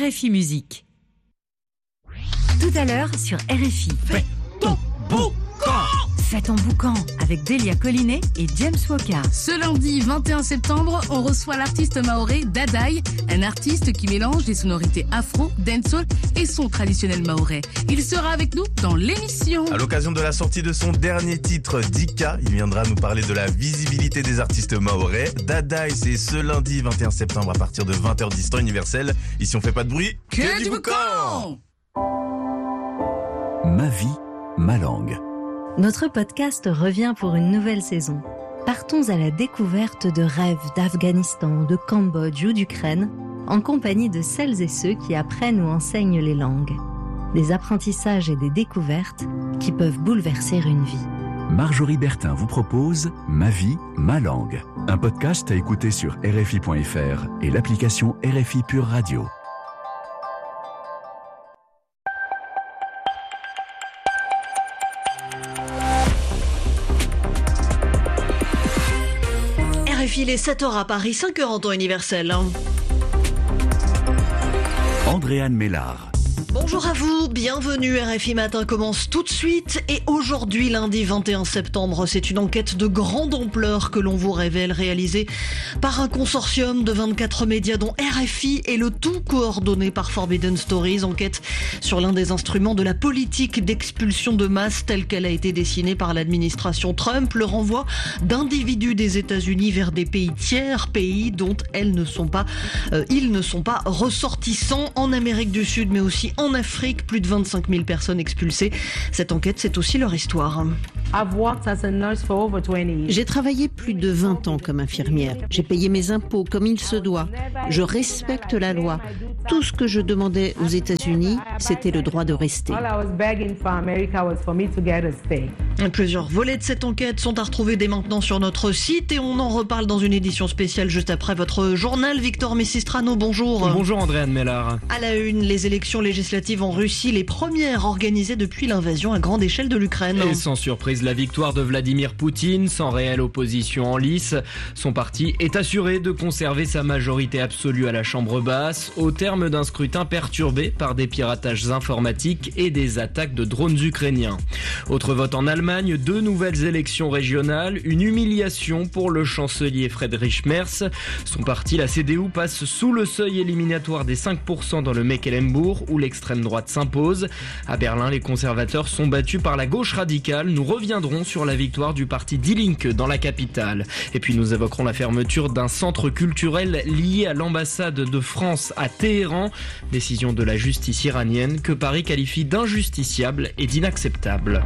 RFI Musique. Tout à l'heure sur RFI. Fais ton boucan. Fais ton boucan avec Delia Collinet et James Walker. Ce lundi 21 septembre, on reçoit l'artiste mahorais Dadai, un artiste qui mélange des sonorités afro, dancehall et son traditionnel mahorais. Il sera avec nous dans l'émission. À l'occasion de la sortie de son dernier titre, Dika, il viendra nous parler de la visibilité des artistes mahorais. Dadai, c'est ce lundi 21 septembre à partir de 20h10 temps universel. Ici on fait pas de bruit, que du boucan. Ma vie, ma langue. Notre podcast revient pour une nouvelle saison. Partons à la découverte de rêves d'Afghanistan, de Cambodge ou d'Ukraine, en compagnie de celles et ceux qui apprennent ou enseignent les langues. Des apprentissages et des découvertes qui peuvent bouleverser une vie. Marjorie Bertin vous propose Ma vie, ma langue. Un podcast à écouter sur RFI.fr et l'application RFI Pure Radio. Il est 7h à Paris, 5h en temps universel. Andréane Mélard. Bonjour à vous, bienvenue. RFI Matin commence tout de suite et aujourd'hui, lundi 21 septembre, c'est une enquête de grande ampleur que l'on vous révèle, réalisée par un consortium de 24 médias dont RFI et le tout coordonné par Forbidden Stories. Enquête sur l'un des instruments de la politique d'expulsion de masse telle qu'elle a été dessinée par l'administration Trump, le renvoi d'individus des États-Unis vers des pays tiers, pays dont ils ne sont pas ressortissants en Amérique du Sud mais aussi en Afrique, plus de 25 000 personnes expulsées. Cette enquête, c'est aussi leur histoire. J'ai travaillé plus de 20 ans comme infirmière. J'ai payé mes impôts comme il se doit. Je respecte la loi. Tout ce que je demandais aux États-Unis, c'était le droit de rester. Plusieurs volets de cette enquête sont à retrouver dès maintenant sur notre site et on en reparle dans une édition spéciale juste après votre journal. Victor Messistrano, bonjour. Bonjour Andréane Mélard. À la une, les élections législatives en Russie, les premières organisées depuis l'invasion à grande échelle de l'Ukraine. Et sans surprise, la victoire de Vladimir Poutine, sans réelle opposition en lice. Son parti est assuré de conserver sa majorité absolue à la Chambre basse, au terme d'un scrutin perturbé par des piratages informatiques et des attaques de drones ukrainiens. Autre vote en Allemagne, 2 nouvelles élections régionales, une humiliation pour le chancelier Friedrich Merz. Son parti, la CDU, passe sous le seuil éliminatoire des 5% dans le Mecklembourg, où l'extrême droite s'impose. À Berlin, les conservateurs sont battus par la gauche radicale. Nous reviendrons sur la victoire du parti Die Linke dans la capitale. Et puis nous évoquerons la fermeture d'un centre culturel lié à l'ambassade de France à Téhéran. Décision de la justice iranienne que Paris qualifie d'injusticiable et d'inacceptable.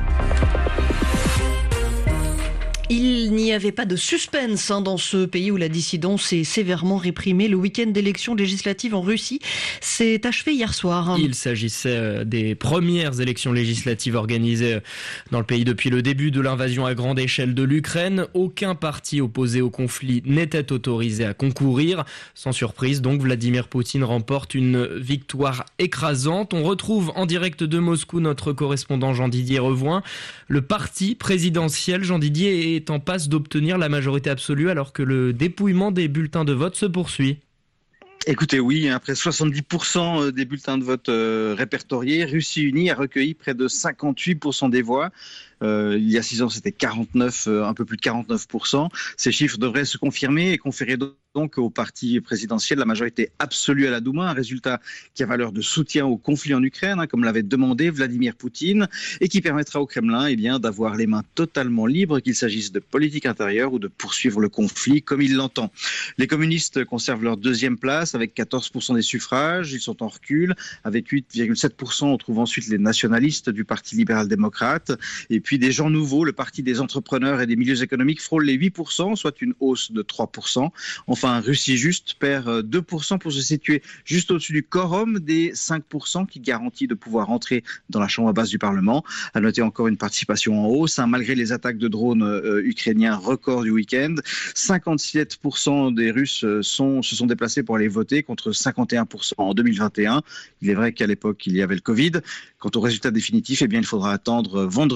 Il n'y avait pas de suspense dans ce pays où la dissidence est sévèrement réprimée. Le week-end d'élections législatives en Russie s'est achevé hier soir. Il s'agissait des premières élections législatives organisées dans le pays depuis le début de l'invasion à grande échelle de l'Ukraine. Aucun parti opposé au conflit n'était autorisé à concourir. Sans surprise, donc, Vladimir Poutine remporte une victoire écrasante. On retrouve en direct de Moscou notre correspondant Jean-Didier Revoin. Le parti présidentiel, Jean-Didier, est en passe d'obtenir la majorité absolue alors que le dépouillement des bulletins de vote se poursuit. Écoutez, oui, après 70% des bulletins de vote répertoriés, Russie Unie a recueilli près de 58% des voix. Il y a 6 ans, c'était 49, un peu plus de 49%. Ces chiffres devraient se confirmer et conférer donc au parti présidentiel la majorité absolue à la Douma, un résultat qui a valeur de soutien au conflit en Ukraine, comme l'avait demandé Vladimir Poutine, et qui permettra au Kremlin d'avoir les mains totalement libres, qu'il s'agisse de politique intérieure ou de poursuivre le conflit comme il l'entend. Les communistes conservent leur deuxième place avec 14% des suffrages, ils sont en recul. Avec 8,7%, on trouve ensuite les nationalistes du Parti libéral-démocrate, et puis des gens nouveaux, le Parti des entrepreneurs et des milieux économiques frôle les 8%, soit une hausse de 3%. Enfin, Russie Juste perd 2% pour se situer juste au-dessus du quorum des 5% qui garantit de pouvoir entrer dans la chambre basse du Parlement. À noter encore une participation en hausse, malgré les attaques de drones ukrainiens record du week-end. 57% des Russes se sont déplacés pour aller voter contre 51% en 2021. Il est vrai qu'à l'époque, il y avait le Covid. Quant au résultat définitif, il faudra attendre vendredi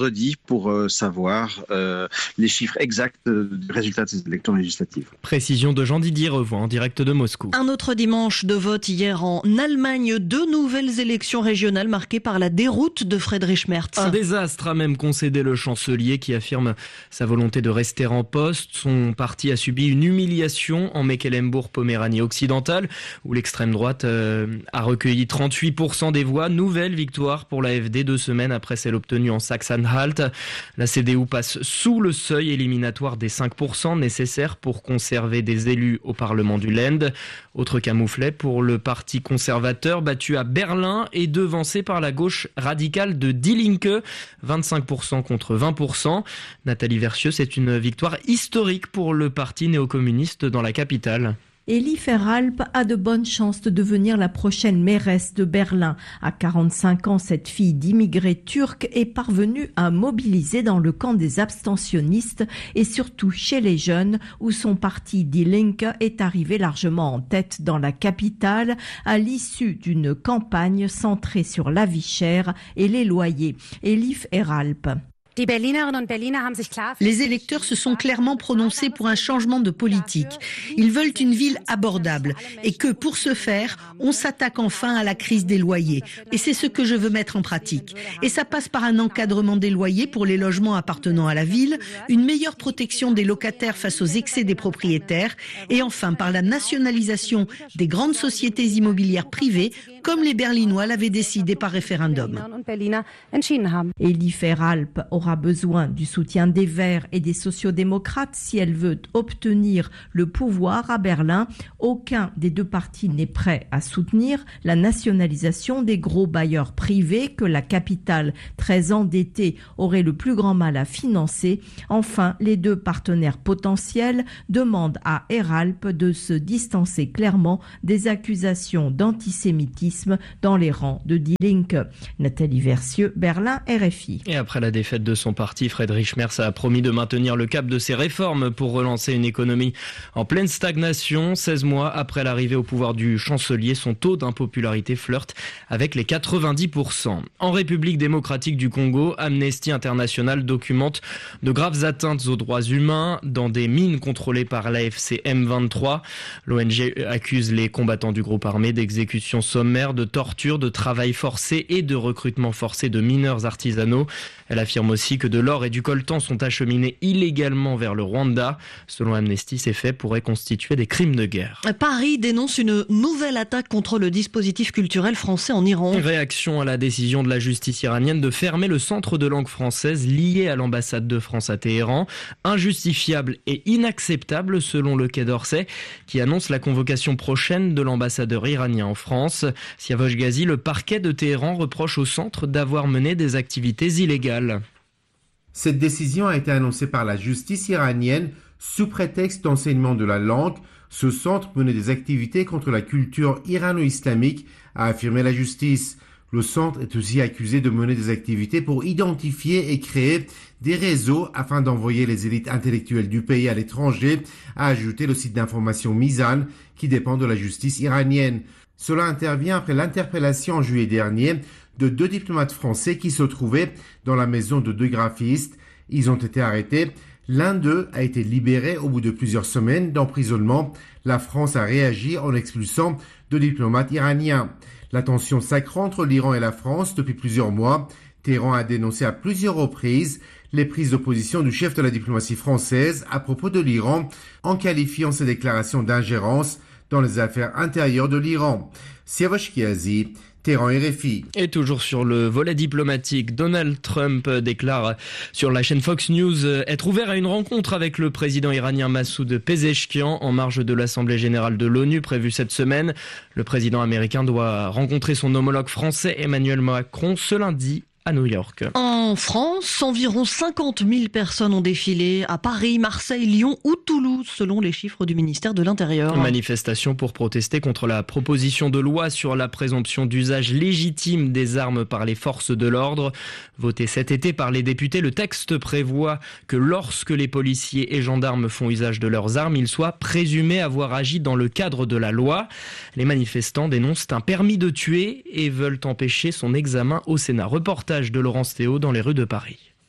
pour savoir les chiffres exacts du résultat de ces élections législatives. Précision de Jean-Didier Revoix en direct de Moscou. Un autre dimanche de vote hier en Allemagne, 2 nouvelles élections régionales marquées par la déroute de Friedrich Merz. Un désastre a même concédé le chancelier qui affirme sa volonté de rester en poste. Son parti a subi une humiliation en Mecklembourg-Poméranie occidentale où l'extrême droite a recueilli 38% des voix. Nouvelle victoire pour l'AfD 2 semaines après celle obtenue en Saxe-Anhalt. La CDU passe sous le seuil éliminatoire des 5% nécessaires pour conserver des élus au Parlement du Land. Autre camouflet pour le parti conservateur battu à Berlin et devancé par la gauche radicale de Die Linke, 25% contre 20%. Nathalie Versieux, c'est une victoire historique pour le parti néo-communiste dans la capitale. Elie Feralp a de bonnes chances de devenir la prochaine mairesse de Berlin. À 45 ans, cette fille d'immigrés turcs est parvenue à mobiliser dans le camp des abstentionnistes et surtout chez les jeunes où son parti Die Linke est arrivé largement en tête dans la capitale à l'issue d'une campagne centrée sur la vie chère et les loyers. Elie Feralp. Les électeurs se sont clairement prononcés pour un changement de politique. Ils veulent une ville abordable et que, pour ce faire, on s'attaque enfin à la crise des loyers. Et c'est ce que je veux mettre en pratique. Et ça passe par un encadrement des loyers pour les logements appartenant à la ville, une meilleure protection des locataires face aux excès des propriétaires et enfin par la nationalisation des grandes sociétés immobilières privées comme les Berlinois l'avaient décidé par référendum. Elie Feralp aura besoin du soutien des Verts et des sociodémocrates si elle veut obtenir le pouvoir à Berlin. Aucun des deux partis n'est prêt à soutenir la nationalisation des gros bailleurs privés que la capitale, très endettée, aurait le plus grand mal à financer. Enfin, les deux partenaires potentiels demandent à Feralp de se distancer clairement des accusations d'antisémitisme dans les rangs de Die Linke. Nathalie Versieux, Berlin, RFI. Et après la défaite de son parti, Friedrich Merz a promis de maintenir le cap de ses réformes pour relancer une économie en pleine stagnation. 16 mois après l'arrivée au pouvoir du chancelier, son taux d'impopularité flirte avec les 90%. En République démocratique du Congo, Amnesty International documente de graves atteintes aux droits humains dans des mines contrôlées par l'AFC M23. L'ONG accuse les combattants du groupe armé d'exécutions sommaires, de torture, de travail forcé et de recrutement forcé de mineurs artisanaux. Elle affirme aussi que de l'or et du coltan sont acheminés illégalement vers le Rwanda. Selon Amnesty, ces faits pourraient constituer des crimes de guerre. Paris dénonce une nouvelle attaque contre le dispositif culturel français en Iran. Réaction à la décision de la justice iranienne de fermer le centre de langue française lié à l'ambassade de France à Téhéran. Injustifiable et inacceptable selon le Quai d'Orsay qui annonce la convocation prochaine de l'ambassadeur iranien en France. Siavosh Ghazi, le parquet de Téhéran reproche au centre d'avoir mené des activités illégales. Cette décision a été annoncée par la justice iranienne sous prétexte d'enseignement de la langue. Ce centre menait des activités contre la culture irano-islamique, a affirmé la justice. Le centre est aussi accusé de mener des activités pour identifier et créer des réseaux afin d'envoyer les élites intellectuelles du pays à l'étranger, a ajouté le site d'information Mizan qui dépend de la justice iranienne. Cela intervient après l'interpellation en juillet dernier de 2 diplomates français qui se trouvaient dans la maison de 2 graphistes. Ils ont été arrêtés. L'un d'eux a été libéré au bout de plusieurs semaines d'emprisonnement. La France a réagi en expulsant 2 diplomates iraniens. La tension s'accroît entre l'Iran et la France depuis plusieurs mois. Téhéran a dénoncé à plusieurs reprises les prises de position du chef de la diplomatie française à propos de l'Iran en qualifiant ses déclarations d'ingérence dans les affaires intérieures de l'Iran. Siavosh Ghazi, Téhéran, RFI. Et toujours sur le volet diplomatique, Donald Trump déclare sur la chaîne Fox News être ouvert à une rencontre avec le président iranien Massoud Pezeshkian en marge de l'Assemblée générale de l'ONU prévue cette semaine. Le président américain doit rencontrer son homologue français Emmanuel Macron ce lundi à New York. En France, environ 50 000 personnes ont défilé à Paris, Marseille, Lyon ou Toulouse, selon les chiffres du ministère de l'Intérieur. Une manifestation pour protester contre la proposition de loi sur la présomption d'usage légitime des armes par les forces de l'ordre. Voté cet été par les députés, le texte prévoit que lorsque les policiers et gendarmes font usage de leurs armes, ils soient présumés avoir agi dans le cadre de la loi. Les manifestants dénoncent un permis de tuer et veulent empêcher son examen au Sénat. Reportage de Laurence Théo dans les rues de Paris.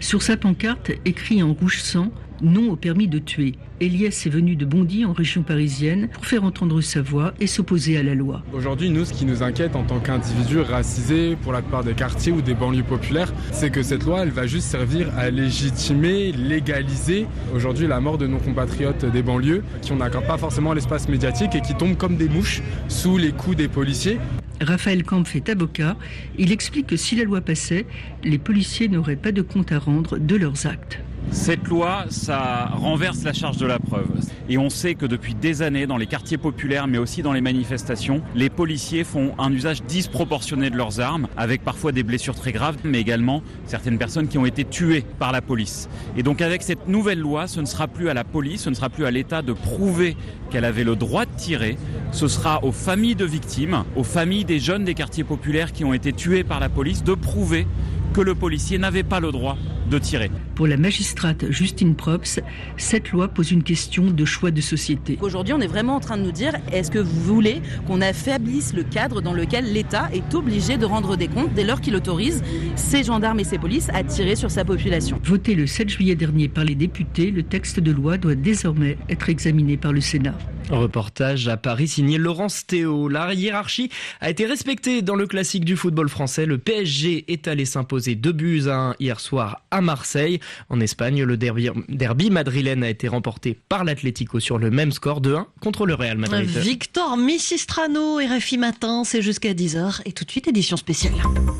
Sur sa pancarte, écrit en rouge sang, non au permis de tuer. Elias est venu de Bondy, en région parisienne, pour faire entendre sa voix et s'opposer à la loi. Aujourd'hui, nous, ce qui nous inquiète en tant qu'individus racisés, pour la plupart des quartiers ou des banlieues populaires, c'est que cette loi, elle va juste servir à légitimer, légaliser aujourd'hui la mort de nos compatriotes des banlieues, qui n'accordent pas forcément l'espace médiatique et qui tombent comme des mouches sous les coups des policiers. Raphaël Kampf est avocat. Il explique que si la loi passait, les policiers n'auraient pas de compte à rendre de leurs actes. Cette loi, ça renverse la charge de la preuve. Et on sait que depuis des années, dans les quartiers populaires, mais aussi dans les manifestations, les policiers font un usage disproportionné de leurs armes, avec parfois des blessures très graves, mais également certaines personnes qui ont été tuées par la police. Et donc avec cette nouvelle loi, ce ne sera plus à la police, ce ne sera plus à l'État de prouver qu'elle avait le droit de tirer. Ce sera aux familles de victimes, aux familles des jeunes des quartiers populaires qui ont été tués par la police, de prouver que le policier n'avait pas le droit de tirer. Pour la magistrate Justine Props, cette loi pose une question de choix de société. Aujourd'hui, on est vraiment en train de nous dire, est-ce que vous voulez qu'on affaiblisse le cadre dans lequel l'État est obligé de rendre des comptes dès lors qu'il autorise ses gendarmes et ses polices à tirer sur sa population? Voté le 7 juillet dernier par les députés, le texte de loi doit désormais être examiné par le Sénat. Reportage à Paris signé Laurence Théo. La hiérarchie a été respectée dans le classique du football français. Le PSG est allé s'imposer 2-1 hier soir à Marseille. En Espagne, le derby madrilène a été remporté par l'Atlético sur le même score de 1 contre le Real Madrid. Victor Missistrano, RFI Matin, c'est jusqu'à 10h et tout de suite édition spéciale.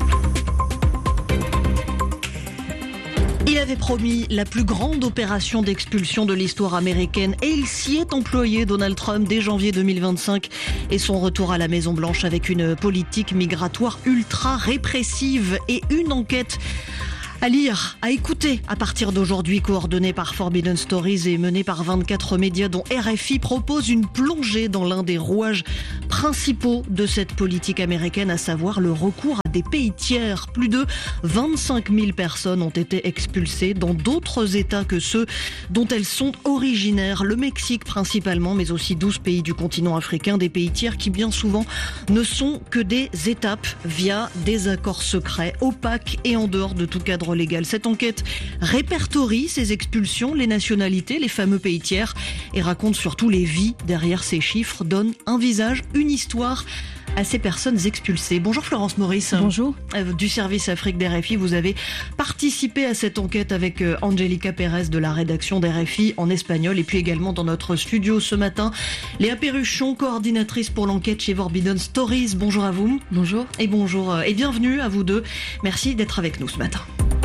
Il avait promis la plus grande opération d'expulsion de l'histoire américaine et il s'y est employé, Donald Trump, dès janvier 2025 et son retour à la Maison-Blanche avec une politique migratoire ultra répressive et une enquête à lire, à écouter à partir d'aujourd'hui, coordonnée par Forbidden Stories et menée par 24 médias dont RFI propose une plongée dans l'un des rouages principaux de cette politique américaine, à savoir le recours à des pays tiers. Plus de 25 000 personnes ont été expulsées dans d'autres États que ceux dont elles sont originaires. Le Mexique principalement, mais aussi 12 pays du continent africain, des pays tiers qui bien souvent ne sont que des étapes via des accords secrets, opaques et en dehors de tout cadre légal. Cette enquête répertorie ces expulsions, les nationalités, les fameux pays tiers et raconte surtout les vies derrière ces chiffres, donne un visage, une histoire à ces personnes expulsées. Bonjour Florence Maurice. Bonjour. Du service Afrique d'RFI, vous avez participé à cette enquête avec Angelica Pérez de la rédaction d'RFI en espagnol et puis également dans notre studio ce matin, Léa Perruchon, coordinatrice pour l'enquête chez Forbidden Stories. Bonjour à vous. Bonjour. Et bonjour et bienvenue à vous deux. Merci d'être avec nous ce matin.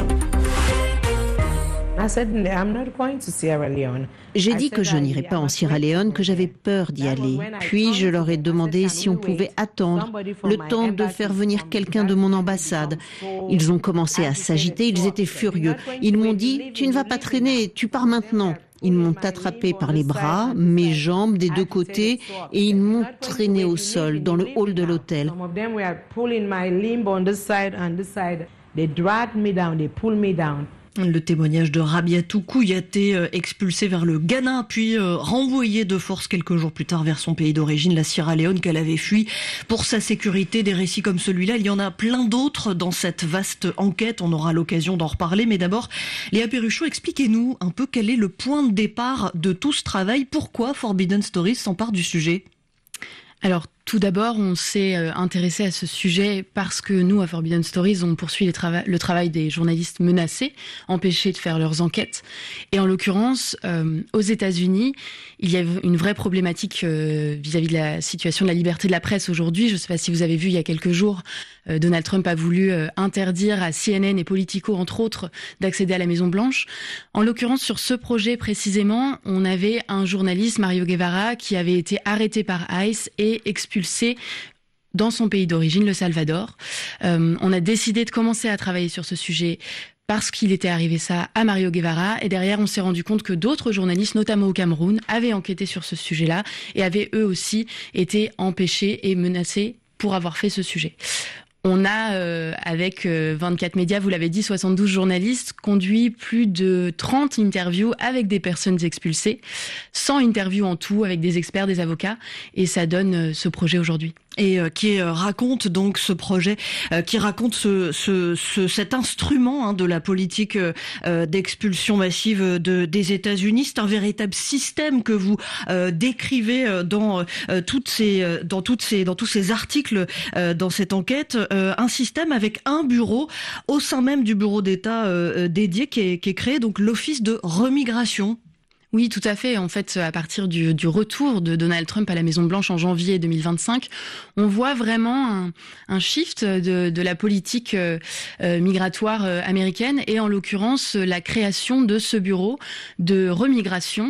J'ai dit que je n'irais pas en Sierra Leone, que j'avais peur d'y aller. Puis je leur ai demandé si on pouvait attendre le temps de faire venir quelqu'un de mon ambassade. Ils ont commencé à s'agiter, ils étaient furieux. Ils m'ont dit « Tu ne vas pas traîner, tu pars maintenant ». Ils m'ont attrapé par les bras, mes jambes des deux côtés et ils m'ont traîné au sol dans le hall de l'hôtel. Le témoignage de Rabiatou Kouyaté, expulsé vers le Ghana, puis renvoyé de force quelques jours plus tard vers son pays d'origine, la Sierra Leone, qu'elle avait fui pour sa sécurité. Des récits comme celui-là, il y en a plein d'autres dans cette vaste enquête. On aura l'occasion d'en reparler. Mais d'abord, Léa Perruchot, expliquez-nous un peu quel est le point de départ de tout ce travail. Pourquoi Forbidden Stories s'empare du sujet ? Alors, tout d'abord, on s'est intéressé à ce sujet parce que nous, à Forbidden Stories, on poursuit le travail des journalistes menacés, empêchés de faire leurs enquêtes. Et en l'occurrence, aux États-Unis, il y a une vraie problématique vis-à-vis de la situation de la liberté de la presse aujourd'hui. Je ne sais pas si vous avez vu, il y a quelques jours, Donald Trump a voulu interdire à CNN et Politico, entre autres, d'accéder à la Maison-Blanche. En l'occurrence, sur ce projet précisément, on avait un journaliste, Mario Guevara, qui avait été arrêté par ICE et expulsé dans son pays d'origine, le Salvador. On a décidé de commencer à travailler sur ce sujet parce qu'il était arrivé ça à Mario Guevara. Et derrière, on s'est rendu compte que d'autres journalistes, notamment au Cameroun, avaient enquêté sur ce sujet-là et avaient eux aussi été empêchés et menacés pour avoir fait ce sujet. On a, avec 24 médias, vous l'avez dit, 72 journalistes, conduit plus de 30 interviews avec des personnes expulsées, 100 interviews en tout avec des experts, des avocats, et ça donne ce projet aujourd'hui. et qui raconte donc ce projet, qui raconte cet instrument de la politique d'expulsion massive des États-Unis. C'est un véritable système que vous décrivez dans tous ces articles dans cette enquête, un système avec un bureau au sein même du bureau d'État dédié qui est créé, donc l'Office de remigration. Oui, tout à fait. En fait, à partir du retour de Donald Trump à la Maison-Blanche en janvier 2025, on voit vraiment un shift de la politique migratoire américaine et en l'occurrence la création de ce bureau de remigration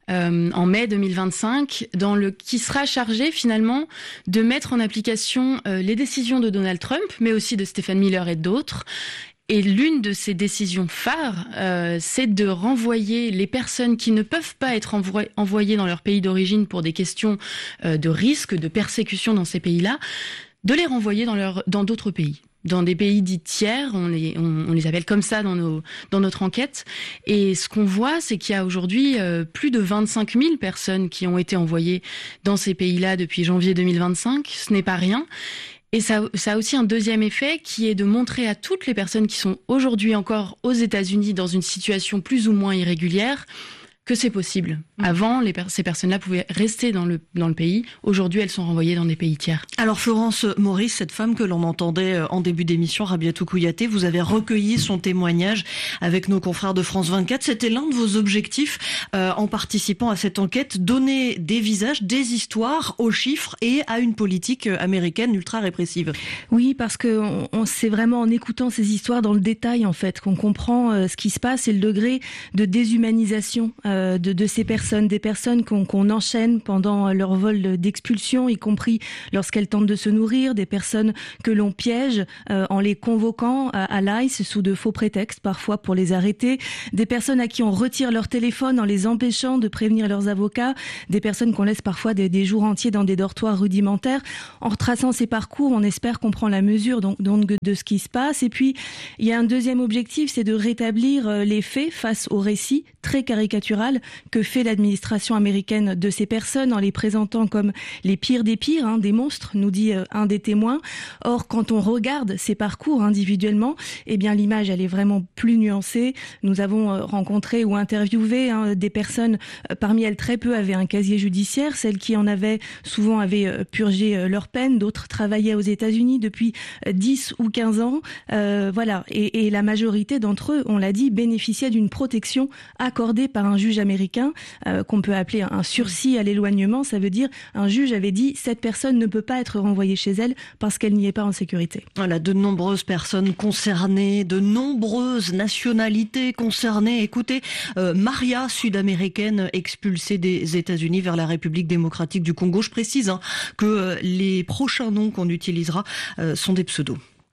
en mai 2025, qui sera chargé finalement de mettre en application les décisions de Donald Trump, mais aussi de Stephen Miller et d'autres. Et l'une de ces décisions phares, c'est de renvoyer les personnes qui ne peuvent pas être envoyées dans leur pays d'origine pour des questions de risque, de persécution dans ces pays-là, de les renvoyer dans d'autres pays. Dans des pays dits tiers, on les appelle comme ça dans notre enquête. Et ce qu'on voit, c'est qu'il y a aujourd'hui plus de 25 000 personnes qui ont été envoyées dans ces pays-là depuis janvier 2025. Ce n'est pas rien. Et ça a aussi un deuxième effet qui est de montrer à toutes les personnes qui sont aujourd'hui encore aux États-Unis dans une situation plus ou moins irrégulière que c'est possible. Avant, ces personnes-là pouvaient rester dans le pays. Aujourd'hui, elles sont renvoyées dans des pays tiers. Alors Florence Maurice, cette femme que l'on entendait en début d'émission, Rabiatou Kouyaté, vous avez recueilli son témoignage avec nos confrères de France 24. C'était l'un de vos objectifs en participant à cette enquête, donner des visages, des histoires aux chiffres et à une politique américaine ultra répressive. Oui, parce que c'est vraiment en écoutant ces histoires dans le détail en fait qu'on comprend ce qui se passe et le degré de déshumanisation de ces personnes, des personnes qu'on enchaîne pendant leur vol d'expulsion, y compris lorsqu'elles tentent de se nourrir, des personnes que l'on piège en les convoquant à l'ICE sous de faux prétextes parfois pour les arrêter, des personnes à qui on retire leur téléphone en les empêchant de prévenir leurs avocats, des personnes qu'on laisse parfois des jours entiers dans des dortoirs rudimentaires. En retraçant ces parcours, on espère qu'on prend la mesure donc de ce qui se passe. Et puis, il y a un deuxième objectif, c'est de rétablir les faits face au récit très caricatural que fait l'administration américaine de ces personnes en les présentant comme les pires des pires, des monstres, nous dit un des témoins. Or, quand on regarde ces parcours individuellement, eh bien l'image elle est vraiment plus nuancée. Nous avons rencontré ou interviewé des personnes, parmi elles très peu avaient un casier judiciaire, celles qui en avaient souvent avaient purgé leur peine, d'autres travaillaient aux États-Unis depuis 10 ou 15 ans. Voilà, et la majorité d'entre eux, on l'a dit, bénéficiaient d'une protection accordée par un juge américain qu'on peut appeler un sursis à l'éloignement. Ça veut dire un juge avait dit cette personne ne peut pas être renvoyée chez elle parce qu'elle n'y est pas en sécurité. Voilà, de nombreuses personnes concernées, de nombreuses nationalités concernées. Écoutez, Maria, sud-américaine, expulsée des États-Unis vers la République démocratique du Congo. Je précise que les prochains noms qu'on utilisera sont des pseudos.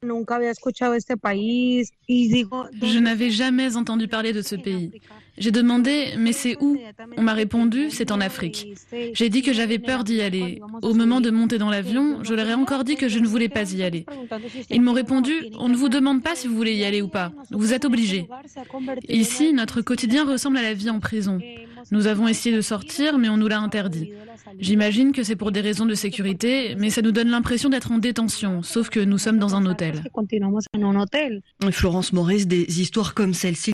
Je n'avais jamais entendu parler de ce pays. J'ai demandé, mais c'est où ? On m'a répondu, c'est en Afrique. J'ai dit que j'avais peur d'y aller. Au moment de monter dans l'avion, je leur ai encore dit que je ne voulais pas y aller. Ils m'ont répondu, on ne vous demande pas si vous voulez y aller ou pas. Vous êtes obligés. Ici, notre quotidien ressemble à la vie en prison. Nous avons essayé de sortir, mais on nous l'a interdit. J'imagine que c'est pour des raisons de sécurité, mais ça nous donne l'impression d'être en détention, sauf que nous sommes dans un hôtel. Florence Maurice, des histoires comme celle-ci,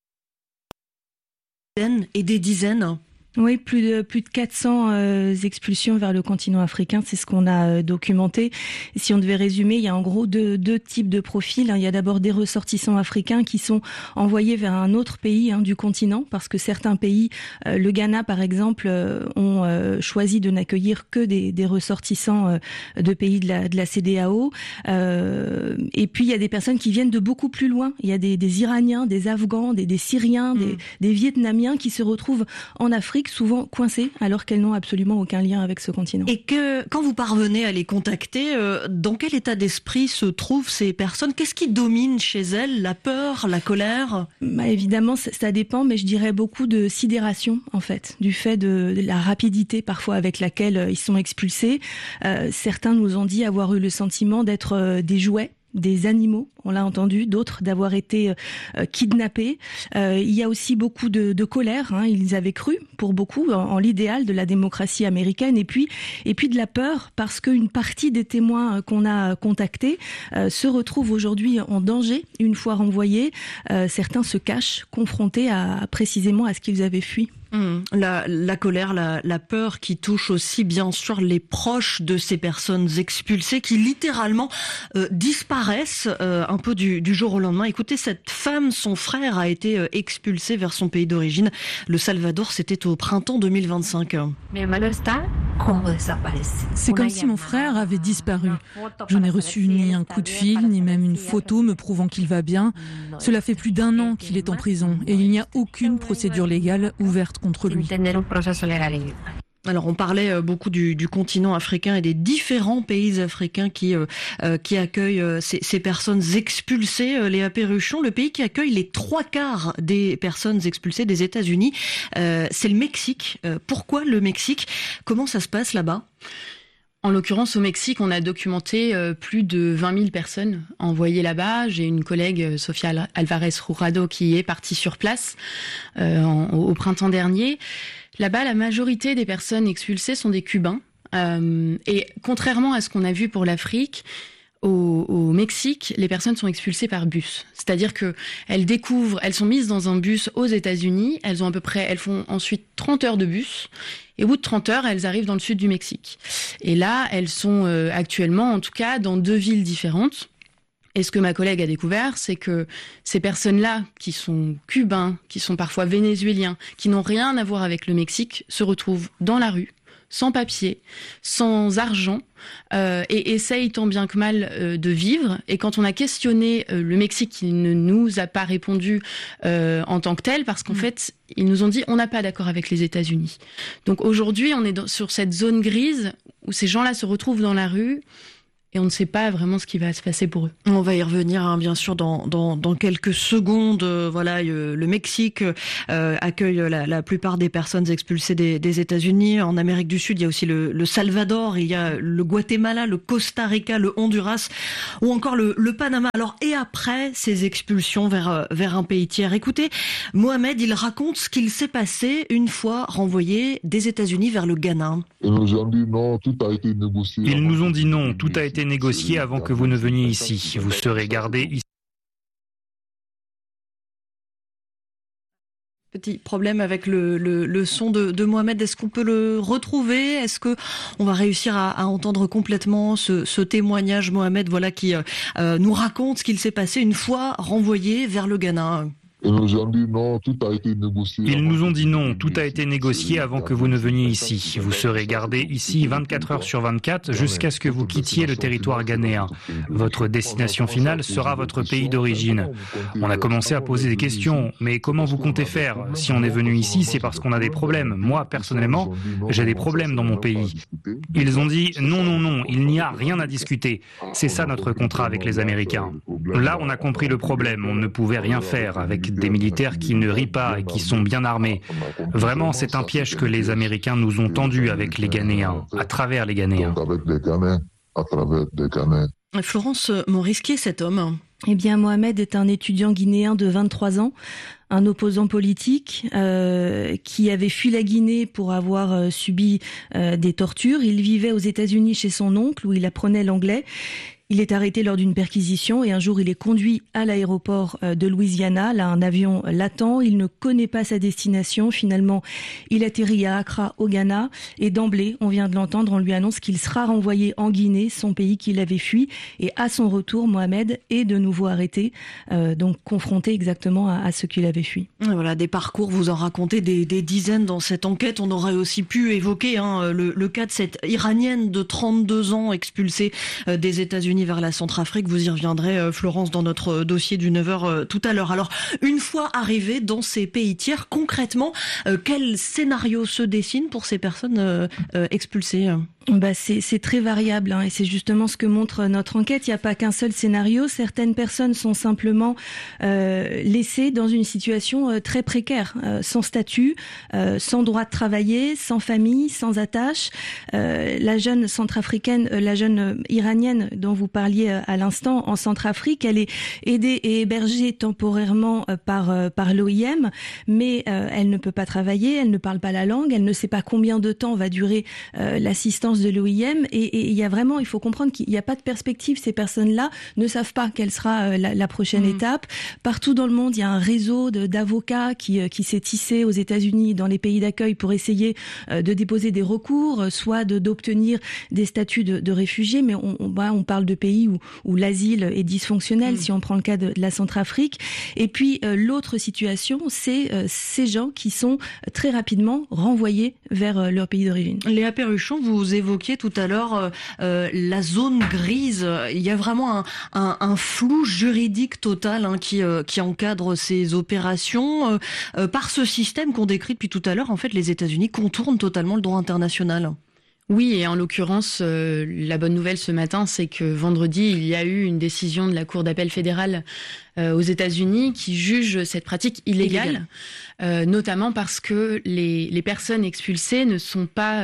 et des dizaines. Oui, plus de 400 expulsions vers le continent africain, c'est ce qu'on a documenté. Et si on devait résumer, il y a en gros deux types de profils. Il y a d'abord des ressortissants africains qui sont envoyés vers un autre pays du continent, parce que certains pays, le Ghana par exemple, ont choisi de n'accueillir que des ressortissants de pays de la CEDEAO. Et puis il y a des personnes qui viennent de beaucoup plus loin. Il y a des Iraniens, des Afghans, des Syriens, des Vietnamiens qui se retrouvent en Afrique, souvent coincées alors qu'elles n'ont absolument aucun lien avec ce continent. Et que quand vous parvenez à les contacter, dans quel état d'esprit se trouvent ces personnes ? Qu'est-ce qui domine chez elles ? La peur, la colère ? Évidemment, ça dépend, mais je dirais beaucoup de sidération en fait, du fait de la rapidité parfois avec laquelle ils sont expulsés. Certains nous ont dit avoir eu le sentiment d'être des jouets des animaux, on l'a entendu, d'autres d'avoir été kidnappés. Il y a aussi beaucoup de colère, ils avaient cru, pour beaucoup, en l'idéal de la démocratie américaine, et puis de la peur, parce qu'une partie des témoins qu'on a contactés se retrouvent aujourd'hui en danger, une fois renvoyés. Certains se cachent, confrontés précisément à ce qu'ils avaient fui. La colère, la peur qui touche aussi bien sûr les proches de ces personnes expulsées qui littéralement disparaissent un peu du jour au lendemain. Écoutez, cette femme, son frère a été expulsé vers son pays d'origine, le Salvador, c'était au printemps 2025. C'est comme si mon frère avait disparu. Je n'ai reçu ni un coup de fil, ni même une photo me prouvant qu'il va bien. Cela fait plus d'1 an qu'il est en prison et il n'y a aucune procédure légale ouverte contre lui. Alors on parlait beaucoup du continent africain et des différents pays africains qui accueillent ces personnes expulsées. Léa Perruchon, le pays qui accueille les 3/4 des personnes expulsées des États-Unis, c'est le Mexique. Pourquoi le Mexique ? Comment ça se passe là-bas ? En l'occurrence, au Mexique, on a documenté plus de 20 000 personnes envoyées là-bas. J'ai une collègue, Sofia Alvarez-Jurado, qui est partie sur place au printemps dernier. Là-bas, la majorité des personnes expulsées sont des Cubains. Et contrairement à ce qu'on a vu pour l'Afrique, au Mexique, les personnes sont expulsées par bus. C'est-à-dire que elles sont mises dans un bus aux États-Unis. Elles font ensuite 30 heures de bus. Et au bout de 30 heures, elles arrivent dans le sud du Mexique. Et là, elles sont actuellement, en tout cas, dans 2 villes différentes. Et ce que ma collègue a découvert, c'est que ces personnes-là, qui sont cubains, qui sont parfois vénézuéliens, qui n'ont rien à voir avec le Mexique, se retrouvent dans la rue, sans papier, sans argent, et essayent tant bien que mal de vivre. Et quand on a questionné le Mexique, il ne nous a pas répondu en tant que tel, parce qu'en fait, ils nous ont dit on n'a pas d'accord avec les États-Unis. Donc aujourd'hui, on est sur cette zone grise où ces gens-là se retrouvent dans la rue. Et on ne sait pas vraiment ce qui va se passer pour eux. On va y revenir, bien sûr, dans quelques secondes. Voilà, le Mexique accueille la plupart des personnes expulsées des États-Unis. En Amérique du Sud, il y a aussi le Salvador, il y a le Guatemala, le Costa Rica, le Honduras ou encore le Panama. Alors, et après ces expulsions vers un pays tiers, écoutez, Mohamed, il raconte ce qu'il s'est passé une fois renvoyé des États-Unis vers le Ghana. Ils nous ont dit non, tout a été négocié. Ils nous ont dit non, tout a été négocié avant que vous ne veniez ici. Vous serez gardé ici. Petit problème avec le son de Mohamed. Est-ce qu'on peut le retrouver ? Est-ce que on va réussir à entendre complètement ce témoignage, Mohamed, voilà, qui nous raconte ce qu'il s'est passé une fois renvoyé vers le Ghana ? Ils nous ont dit non, tout a été négocié. Ils nous ont dit non, tout a été négocié avant que vous ne veniez ici. Vous serez gardé ici 24 heures sur 24 jusqu'à ce que vous quittiez le territoire ghanéen. Votre destination finale sera votre pays d'origine. On a commencé à poser des questions, mais comment vous comptez faire ? Si on est venu ici, c'est parce qu'on a des problèmes. Moi, personnellement, j'ai des problèmes dans mon pays. Ils ont dit non, non, non, il n'y a rien à discuter. C'est ça notre contrat avec les Américains. Là, on a compris le problème. On ne pouvait rien faire avec des militaires qui ne rient pas et qui sont bien armés. Vraiment, c'est un piège que les Américains nous ont tendu avec les Ghanéens, à travers les Ghanéens. Florence Maurice, qui est cet homme ? Eh bien, Mohamed est un étudiant guinéen de 23 ans, un opposant politique qui avait fui la Guinée pour avoir subi des tortures. Il vivait aux États-Unis chez son oncle où il apprenait l'anglais. Il est arrêté lors d'une perquisition et un jour il est conduit à l'aéroport de Louisiana. Là, un avion l'attend. Il ne connaît pas sa destination. Finalement, il atterrit à Accra, au Ghana. Et d'emblée, on vient de l'entendre, on lui annonce qu'il sera renvoyé en Guinée, son pays qu'il avait fui. Et à son retour, Mohamed est de nouveau arrêté, donc confronté exactement à ce qu'il avait fui. Voilà, des parcours, vous en racontez des dizaines dans cette enquête. On aurait aussi pu évoquer le cas de cette Iranienne de 32 ans expulsée des États-Unis vers la Centrafrique. Vous y reviendrez, Florence, dans notre dossier du 9h tout à l'heure. Alors, une fois arrivés dans ces pays tiers, concrètement, quel scénario se dessine pour ces personnes expulsées ? C'est très variable, et c'est justement ce que montre notre enquête. Il n'y a pas qu'un seul scénario. Certaines personnes sont simplement laissées dans une situation très précaire, sans statut, sans droit de travailler, sans famille, sans attache. La jeune centrafricaine, la jeune iranienne dont vous parliez à l'instant, en Centrafrique. Elle est aidée et hébergée temporairement par l'OIM, mais elle ne peut pas travailler, elle ne parle pas la langue, elle ne sait pas combien de temps va durer l'assistance de l'OIM. Et il faut comprendre qu'il n'y a pas de perspective. Ces personnes-là ne savent pas quelle sera la prochaine étape. Partout dans le monde, il y a un réseau d'avocats qui s'est tissé aux États-Unis, dans les pays d'accueil, pour essayer de déposer des recours, soit d'obtenir des statuts de réfugiés, mais on parle de pays où l'asile est dysfonctionnel, si on prend le cas de la Centrafrique. Et puis l'autre situation, c'est ces gens qui sont très rapidement renvoyés vers leur pays d'origine. Léa Perruchon, vous évoquiez tout à l'heure la zone grise. Il y a vraiment un flou juridique total qui encadre ces opérations. Par ce système qu'on décrit depuis tout à l'heure, en fait, les États-Unis contournent totalement le droit international. Oui, et en l'occurrence, la bonne nouvelle ce matin, c'est que vendredi, il y a eu une décision de la Cour d'appel fédérale aux États-Unis qui juge cette pratique illégale, notamment parce que les personnes expulsées ne sont pas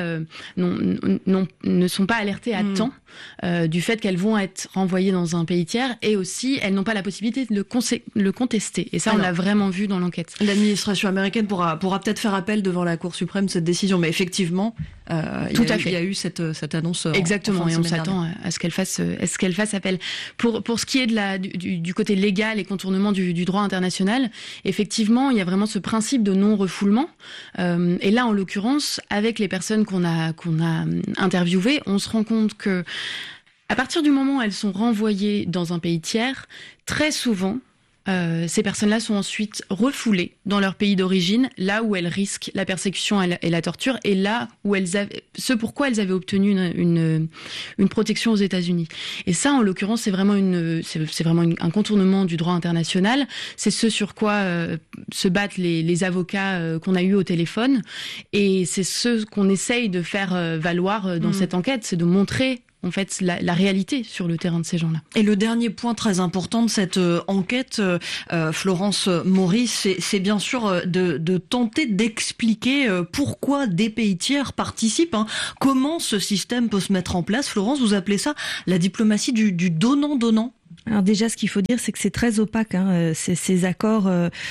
alertées à temps du fait qu'elles vont être renvoyées dans un pays tiers, et aussi elles n'ont pas la possibilité de le contester. Et ça, on l'a vraiment vu dans l'enquête. L'administration américaine pourra peut-être faire appel devant la Cour suprême de cette décision, mais effectivement, il y a eu cette annonce. Exactement, et on s'attend à ce qu'elle fasse appel. Pour ce qui est du côté légal et contournement du droit international, effectivement, il y a vraiment ce principe de non-refoulement. Et là, en l'occurrence, avec les personnes qu'on a interviewées, on se rend compte que à partir du moment où elles sont renvoyées dans un pays tiers, très souvent, ces personnes-là sont ensuite refoulées dans leur pays d'origine, là où elles risquent la persécution et la torture, et là où ce pourquoi elles avaient obtenu une protection aux États-Unis. Et ça, en l'occurrence, c'est vraiment un contournement du droit international. C'est ce sur quoi se battent les avocats qu'on a eus au téléphone, et c'est ce qu'on essaye de faire valoir dans cette enquête, c'est de montrer en fait la réalité sur le terrain de ces gens-là. Et le dernier point très important de cette enquête, Florence Maurice, c'est bien sûr de tenter d'expliquer pourquoi des pays tiers participent. Comment ce système peut se mettre en place. Florence, vous appelez ça la diplomatie du donnant-donnant. Alors déjà, ce qu'il faut dire, c'est que c'est très opaque. Ces accords,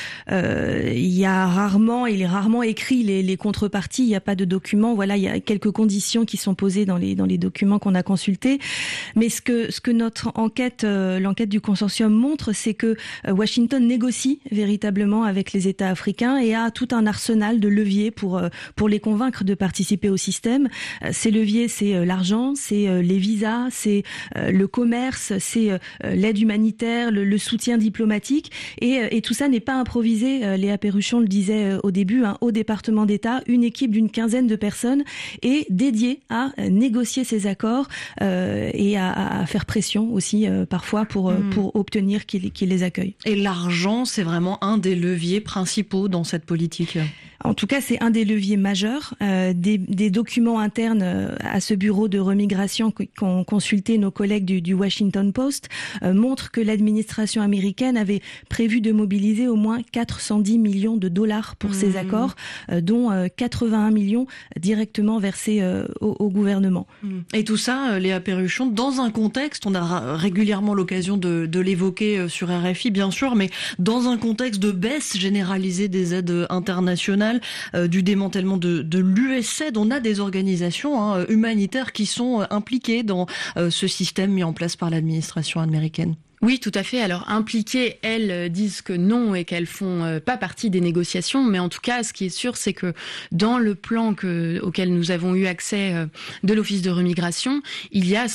il est rarement écrit les contreparties. Il n'y a pas de documents. Voilà, il y a quelques conditions qui sont posées dans les documents qu'on a consultés. Mais ce que notre enquête, l'enquête du consortium montre, c'est que Washington négocie véritablement avec les États africains et a tout un arsenal de leviers pour les convaincre de participer au système. Ces leviers, c'est l'argent, c'est les visas, c'est le commerce, c'est l'aide humanitaire, le soutien diplomatique, et tout ça n'est pas improvisé. Léa Perruchon le disait au début, au département d'État, une équipe d'une 15aine de personnes est dédiée à négocier ces accords et à faire pression aussi parfois pour obtenir qu'ils les accueillent. Et l'argent, c'est vraiment un des leviers principaux dans cette politique. En tout cas, c'est un des leviers majeurs. Des documents internes à ce bureau de remigration qu'ont consulté nos collègues du Washington Post montrent que l'administration américaine avait prévu de mobiliser au moins 410 millions de dollars pour ces accords, dont 81 millions directement versés au gouvernement. Et tout ça, Léa Perruchon, dans un contexte, on a régulièrement l'occasion de l'évoquer sur RFI, bien sûr, mais dans un contexte de baisse généralisée des aides internationales, du démantèlement de l'USAID, on a des organisations humanitaires qui sont impliquées dans ce système mis en place par l'administration américaine. Oui, tout à fait. Alors, impliquées, elles disent que non et qu'elles font pas partie des négociations. Mais en tout cas, ce qui est sûr, c'est que dans le plan auquel nous avons eu accès de l'Office de remigration, il y a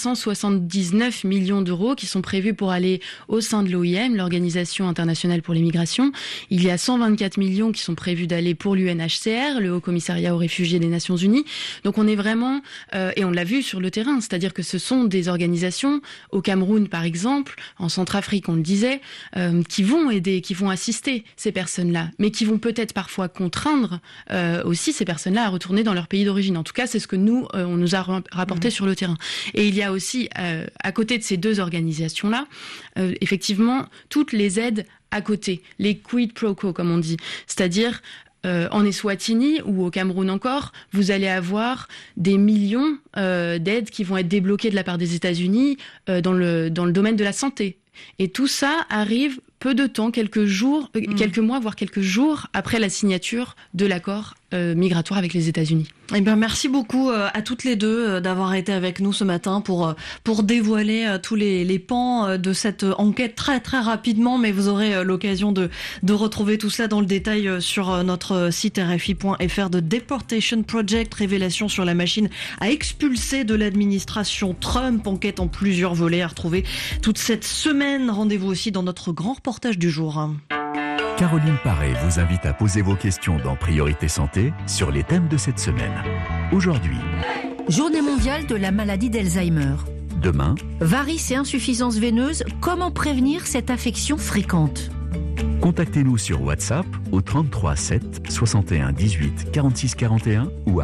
179 millions d'euros qui sont prévus pour aller au sein de l'OIM, l'Organisation internationale pour les migrations. Il y a 124 millions qui sont prévus d'aller pour l'UNHCR, le Haut Commissariat aux réfugiés des Nations Unies. Donc, on est vraiment, et on l'a vu sur le terrain, c'est-à-dire que ce sont des organisations, au Cameroun par exemple, en Centrafrique, on le disait, qui vont aider, qui vont assister ces personnes-là, mais qui vont peut-être parfois contraindre aussi ces personnes-là à retourner dans leur pays d'origine. En tout cas, c'est ce que on nous a rapporté sur le terrain. Et il y a aussi, à côté de ces deux organisations-là, effectivement, toutes les aides à côté, les quid pro quo, comme on dit, c'est-à-dire en Eswatini ou au Cameroun encore, vous allez avoir des millions d'aides qui vont être débloquées de la part des États-Unis dans le domaine de la santé. Et tout ça arrive peu de temps, quelques mois, voire quelques jours après la signature de l'accord migratoire avec les États-Unis. Eh bien, merci beaucoup à toutes les deux d'avoir été avec nous ce matin pour dévoiler tous les pans de cette enquête très très rapidement, mais vous aurez l'occasion de retrouver tout cela dans le détail sur notre site RFI.fr. de Deportation Project, révélation sur la machine à expulser de l'administration Trump, enquête en plusieurs volets à retrouver toute cette semaine. Rendez-vous aussi dans notre grand reportage du jour. Caroline Paré vous invite à poser vos questions dans Priorité Santé sur les thèmes de cette semaine. Aujourd'hui, Journée mondiale de la maladie d'Alzheimer. Demain, varices et insuffisances veineuses, comment prévenir cette affection fréquente? Contactez-nous sur WhatsApp au 33 7 61 18 46 41 ou à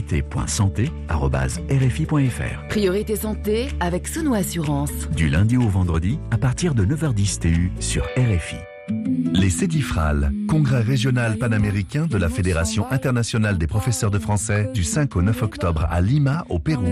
priorité.santé@rfi.fr. Priorité Santé avec Sono Assurance. Du lundi au vendredi à partir de 9h10 TU sur RFI. Les CEDIFRAL, congrès régional panaméricain de la Fédération internationale des professeurs de français, du 5 au 9 octobre à Lima, au Pérou.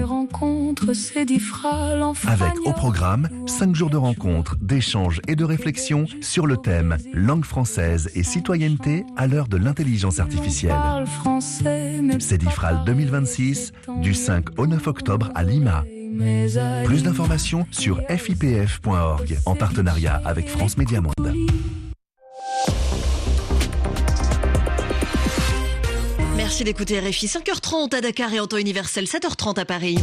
Avec au programme 5 jours de rencontres, d'échanges et de réflexion sur le thème langue française et citoyenneté à l'heure de l'intelligence artificielle. CEDIFRAL 2026, du 5 au 9 octobre à Lima. Plus d'informations sur fipf.org en partenariat avec France Média Monde. Merci d'écouter RFI. 5h30 à Dakar et en temps universel, 7h30 à Paris.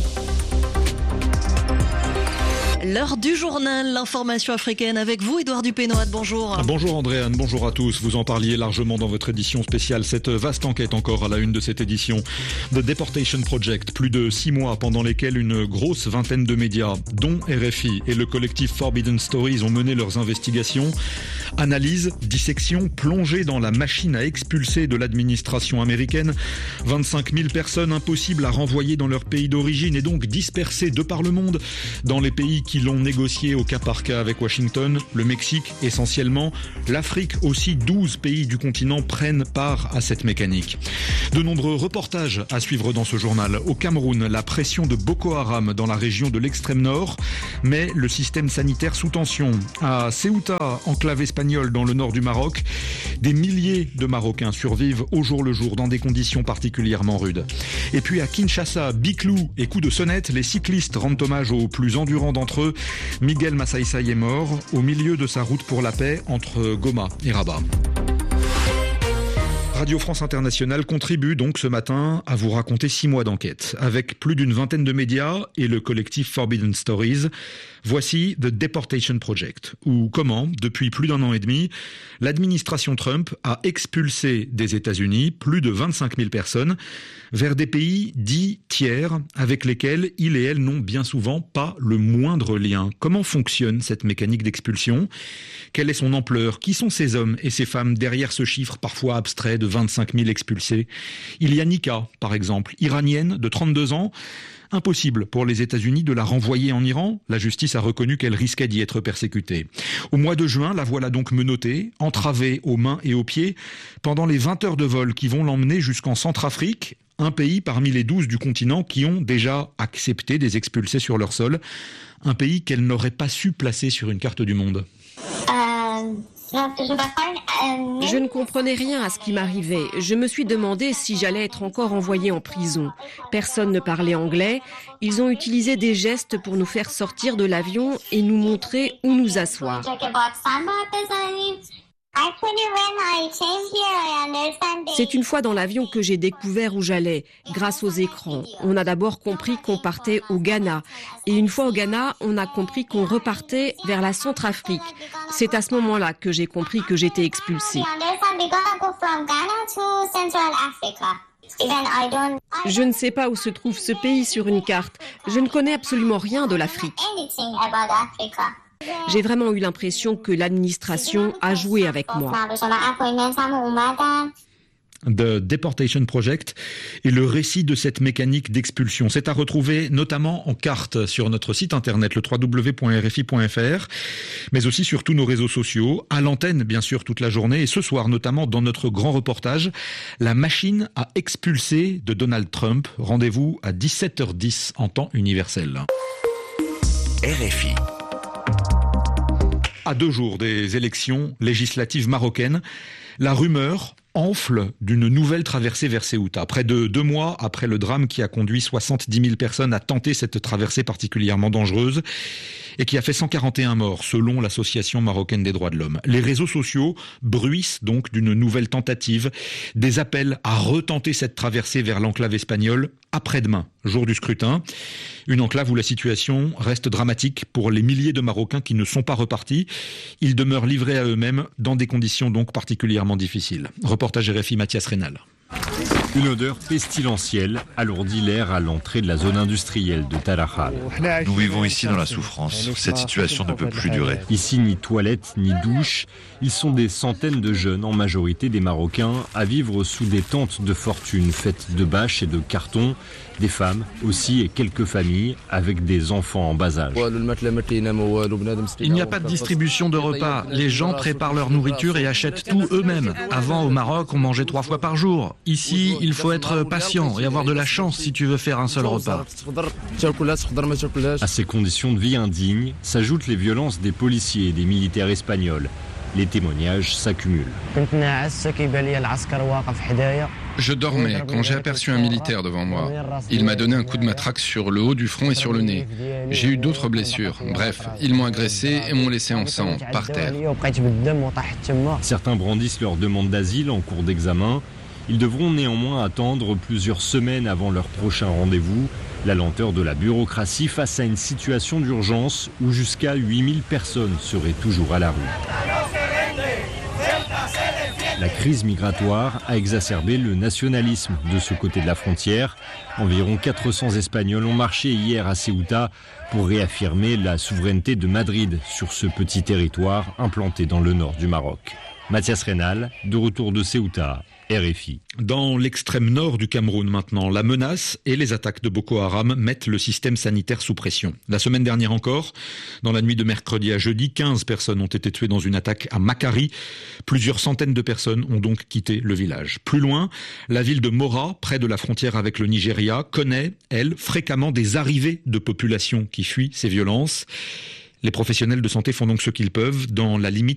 L'heure du journal, l'information africaine avec vous, Édouard Dupénoat, bonjour. Bonjour Andréane, bonjour à tous. Vous en parliez largement dans votre édition spéciale. Cette vaste enquête encore à la une de cette édition. The Deportation Project, plus de 6 mois pendant lesquels une grosse vingtaine de médias, dont RFI et le collectif Forbidden Stories, ont mené leurs investigations. Analyse, dissection, plongée dans la machine à expulser de l'administration américaine. 25 000 personnes impossibles à renvoyer dans leur pays d'origine et donc dispersées de par le monde dans les pays qui l'ont négocié au cas par cas avec Washington, le Mexique essentiellement, l'Afrique aussi. 12 pays du continent prennent part à cette mécanique. De nombreux reportages à suivre dans ce journal. Au Cameroun, la pression de Boko Haram dans la région de l'extrême nord met le système sanitaire sous tension. À Ceuta, enclave espagnole dans le nord du Maroc, des milliers de Marocains survivent au jour le jour dans des conditions particulièrement rudes. Et puis à Kinshasa, biclou et coup de sonnette, les cyclistes rendent hommage aux plus endurants d'entre eux. Miguel Massaïsaï est mort au milieu de sa route pour la paix entre Goma et Rabat. Radio France Internationale contribue donc ce matin à vous raconter 6 mois d'enquête. Avec plus d'une vingtaine de médias et le collectif Forbidden Stories, voici The Deportation Project, où comment, depuis plus d'1 an et demi, l'administration Trump a expulsé des États-Unis plus de 25 000 personnes vers des pays dits tiers avec lesquels il et elle n'ont bien souvent pas le moindre lien. Comment fonctionne cette mécanique d'expulsion ? Quelle est son ampleur ? Qui sont ces hommes et ces femmes derrière ce chiffre parfois abstrait de 25 000 expulsés ? Il y a Nika, par exemple, iranienne de 32 ans. Impossible pour les États-Unis de la renvoyer en Iran. La justice a reconnu qu'elle risquait d'y être persécutée. Au mois de juin, la voilà donc menottée, entravée aux mains et aux pieds, pendant les 20 heures de vol qui vont l'emmener jusqu'en Centrafrique, un pays parmi les 12 du continent qui ont déjà accepté des expulsés sur leur sol, un pays qu'elle n'aurait pas su placer sur une carte du monde. Je ne comprenais rien à ce qui m'arrivait. Je me suis demandé si j'allais être encore envoyée en prison. Personne ne parlait anglais. Ils ont utilisé des gestes pour nous faire sortir de l'avion et nous montrer où nous asseoir. C'est une fois dans l'avion que j'ai découvert où j'allais, grâce aux écrans. On a d'abord compris qu'on partait au Ghana. Et une fois au Ghana, on a compris qu'on repartait vers la Centrafrique. C'est à ce moment-là que j'ai compris que j'étais expulsée. Je ne sais pas où se trouve ce pays sur une carte. Je ne connais absolument rien de l'Afrique. J'ai vraiment eu l'impression que l'administration a joué avec moi. The Deportation Project et le récit de cette mécanique d'expulsion. C'est à retrouver notamment en carte sur notre site internet, le www.rfi.fr, mais aussi sur tous nos réseaux sociaux, à l'antenne bien sûr toute la journée, et ce soir notamment dans notre grand reportage, la machine à expulser de Donald Trump. Rendez-vous à 17h10 en temps universel. RFI. À 2 jours des élections législatives marocaines, la rumeur enfle d'une nouvelle traversée vers Ceuta. Près de 2 mois après le drame qui a conduit 70 000 personnes à tenter cette traversée particulièrement dangereuse et qui a fait 141 morts selon l'Association marocaine des droits de l'homme. Les réseaux sociaux bruissent donc d'une nouvelle tentative, des appels à retenter cette traversée vers l'enclave espagnole après-demain, jour du scrutin. Une enclave où la situation reste dramatique pour les milliers de Marocains qui ne sont pas repartis. Ils demeurent livrés à eux-mêmes dans des conditions donc particulièrement difficiles. Reportage RFI, Mathias Rénal. Une odeur pestilentielle alourdit l'air à l'entrée de la zone industrielle de Tarajal. Nous vivons ici dans la souffrance. Cette situation ne peut plus durer. Ici, ni toilette, ni douche. Ils sont des centaines de jeunes, en majorité des Marocains, à vivre sous des tentes de fortune faites de bâches et de cartons. Des femmes aussi et quelques familles avec des enfants en bas âge. Il n'y a pas de distribution de repas. Les gens préparent leur nourriture et achètent tout eux-mêmes. Avant, au Maroc, on mangeait 3 fois par jour. Ici, il faut être patient et avoir de la chance si tu veux faire un seul repas. À ces conditions de vie indignes s'ajoutent les violences des policiers et des militaires espagnols. Les témoignages s'accumulent. Je dormais quand j'ai aperçu un militaire devant moi. Il m'a donné un coup de matraque sur le haut du front et sur le nez. J'ai eu d'autres blessures. Bref, ils m'ont agressé et m'ont laissé en sang, par terre. Certains brandissent leur demande d'asile en cours d'examen. Ils devront néanmoins attendre plusieurs semaines avant leur prochain rendez-vous. La lenteur de la bureaucratie face à une situation d'urgence où jusqu'à 8000 personnes seraient toujours à la rue. La crise migratoire a exacerbé le nationalisme de ce côté de la frontière. Environ 400 Espagnols ont marché hier à Ceuta pour réaffirmer la souveraineté de Madrid sur ce petit territoire implanté dans le nord du Maroc. Mathias Rénal, de retour de Ceuta, RFI. Dans l'extrême nord du Cameroun maintenant, la menace et les attaques de Boko Haram mettent le système sanitaire sous pression. La semaine dernière encore, dans la nuit de mercredi à jeudi, 15 personnes ont été tuées dans une attaque à Makari. Plusieurs centaines de personnes ont donc quitté le village. Plus loin, la ville de Mora, près de la frontière avec le Nigeria, connaît, elle, fréquemment des arrivées de populations qui fuient ces violences. Les professionnels de santé font donc ce qu'ils peuvent dans la limite